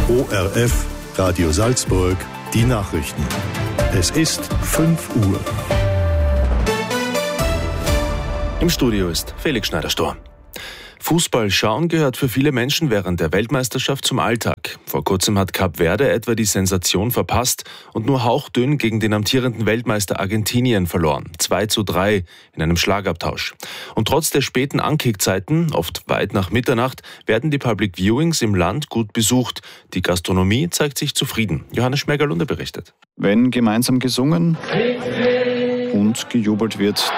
ORF, Radio Salzburg, die Nachrichten. Es ist 5 Uhr. Im Studio ist Felix Schneider-Stor. Fußball schauen gehört für viele Menschen während der Weltmeisterschaft zum Alltag. Vor kurzem hat Kap Verde etwa die Sensation verpasst und nur hauchdünn gegen den amtierenden Weltmeister Argentinien verloren. 2:3 in einem Schlagabtausch. Und trotz der späten Ankickzeiten, oft weit nach Mitternacht, werden die Public Viewings im Land gut besucht. Die Gastronomie zeigt sich zufrieden. Johannes Schmerger-Lunde berichtet. Wenn gemeinsam gesungen und gejubelt wird,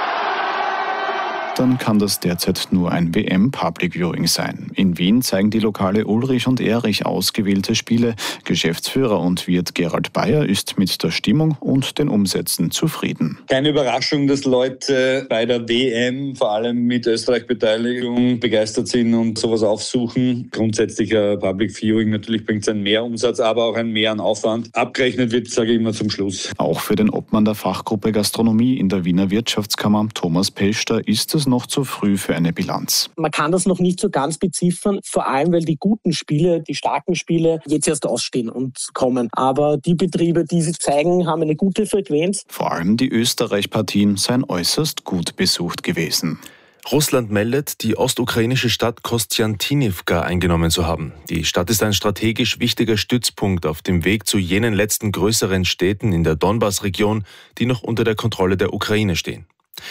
dann kann das derzeit nur ein WM-Public Viewing sein. In Wien zeigen die Lokale Ulrich und Erich ausgewählte Spiele. Geschäftsführer und Wirt Gerald Bayer ist mit der Stimmung und den Umsätzen zufrieden. Keine Überraschung, dass Leute bei der WM, vor allem mit Österreich-Beteiligung, begeistert sind und sowas aufsuchen. Grundsätzlich ein Public Viewing, natürlich bringt es einen Mehrumsatz, aber auch einen Mehr an Aufwand. Abgerechnet wird, sage ich immer, zum Schluss. Auch für den Obmann der Fachgruppe Gastronomie in der Wiener Wirtschaftskammer, Thomas Peschter, ist es noch zu früh für eine Bilanz. Man kann das noch nicht so ganz beziffern, vor allem weil die guten Spiele, die starken Spiele jetzt erst ausstehen und kommen. Aber die Betriebe, die sie zeigen, haben eine gute Frequenz. Vor allem die Österreich-Partien seien äußerst gut besucht gewesen. Russland meldet, die ostukrainische Stadt Kostjantinivka eingenommen zu haben. Die Stadt ist ein strategisch wichtiger Stützpunkt auf dem Weg zu jenen letzten größeren Städten in der Donbass-Region, die noch unter der Kontrolle der Ukraine stehen.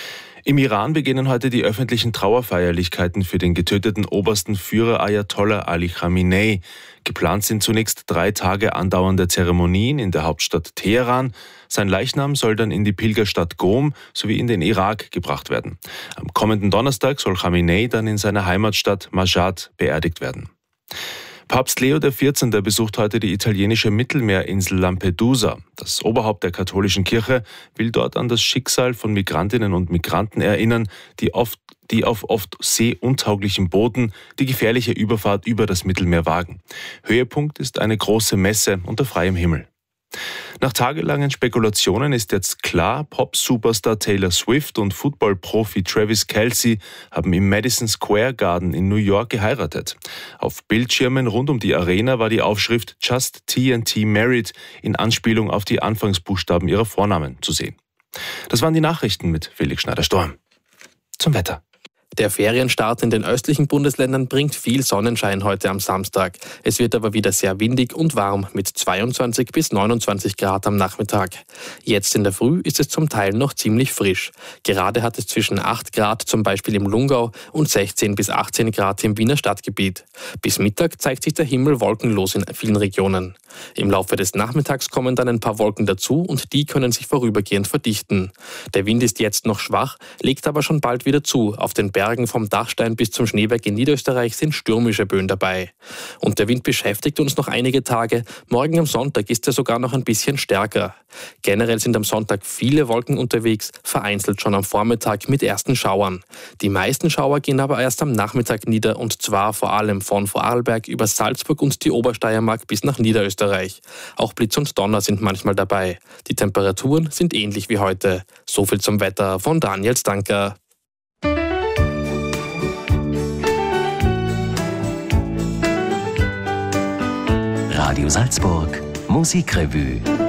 Im Iran beginnen heute die öffentlichen Trauerfeierlichkeiten für den getöteten obersten Führer Ayatollah Ali Khamenei. Geplant sind zunächst 3 Tage andauernde Zeremonien in der Hauptstadt Teheran. Sein Leichnam soll dann in die Pilgerstadt Qom sowie in den Irak gebracht werden. Am kommenden Donnerstag soll Khamenei dann in seiner Heimatstadt Mashhad beerdigt werden. Papst Leo XIV. Besucht heute die italienische Mittelmeerinsel Lampedusa. Das Oberhaupt der katholischen Kirche will dort an das Schicksal von Migrantinnen und Migranten erinnern, die auf oft seeuntauglichem Booten die gefährliche Überfahrt über das Mittelmeer wagen. Höhepunkt ist eine große Messe unter freiem Himmel. Nach tagelangen Spekulationen ist jetzt klar, Pop-Superstar Taylor Swift und Football-Profi Travis Kelce haben im Madison Square Garden in New York geheiratet. Auf Bildschirmen rund um die Arena war die Aufschrift Just TNT Married in Anspielung auf die Anfangsbuchstaben ihrer Vornamen zu sehen. Das waren die Nachrichten mit Felix Schneider-Stor. Zum Wetter. Der Ferienstart in den östlichen Bundesländern bringt viel Sonnenschein heute am Samstag. Es wird aber wieder sehr windig und warm mit 22 bis 29 Grad am Nachmittag. Jetzt in der Früh ist es zum Teil noch ziemlich frisch. Gerade hat es zwischen 8 Grad zum Beispiel im Lungau und 16 bis 18 Grad im Wiener Stadtgebiet. Bis Mittag zeigt sich der Himmel wolkenlos in vielen Regionen. Im Laufe des Nachmittags kommen dann ein paar Wolken dazu und die können sich vorübergehend verdichten. Der Wind ist jetzt noch schwach, legt aber schon bald wieder zu. Auf den Bergen vom Dachstein bis zum Schneeberg in Niederösterreich sind stürmische Böen dabei. Und der Wind beschäftigt uns noch einige Tage. Morgen am Sonntag ist er sogar noch ein bisschen stärker. Generell sind am Sonntag viele Wolken unterwegs, vereinzelt schon am Vormittag mit ersten Schauern. Die meisten Schauer gehen aber erst am Nachmittag nieder und zwar vor allem von Vorarlberg über Salzburg und die Obersteiermark bis nach Niederösterreich. Auch Blitz und Donner sind manchmal dabei. Die Temperaturen sind ähnlich wie heute. So viel zum Wetter von Daniel Stanker. Radio Salzburg, Musikrevue.